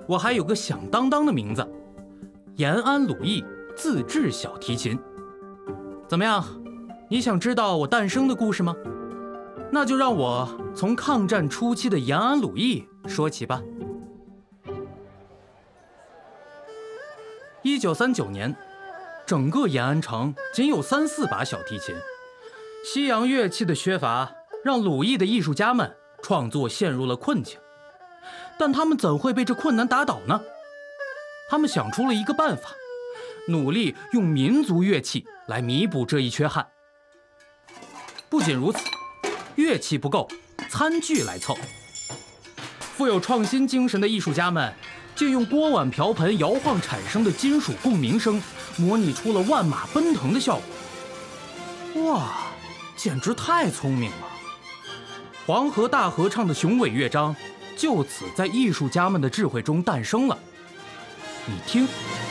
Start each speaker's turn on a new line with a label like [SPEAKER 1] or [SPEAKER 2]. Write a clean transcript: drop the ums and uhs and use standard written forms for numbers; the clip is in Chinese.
[SPEAKER 1] 我还有个响当当的名字——延安鲁艺自制小提琴。怎么样？你想知道我诞生的故事吗？那就让我从抗战初期的延安鲁艺说起吧。1939年，整个延安城仅有3、4把小提琴，西洋乐器的缺乏让鲁艺的艺术家们创作陷入了困境。但他们怎会被这困难打倒呢？他们想出了一个办法，努力用民族乐器来弥补这一缺憾。不仅如此，乐器不够，餐具来凑。富有创新精神的艺术家们借用锅碗瓢盆摇晃产生的金属共鸣声，模拟出了万马奔腾的效果。哇，简直太聪明了！黄河大合唱的雄伟乐章就此在艺术家们的智慧中诞生了。你听，